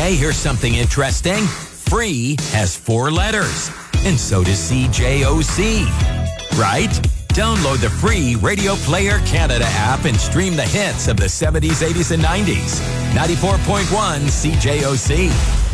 Hey, here's something interesting. Free has 4 letters, and so does CJOC. Right? Download the free Radio Player Canada app and stream the hits of the 70s, 80s, and 90s. 94.1 CJOC.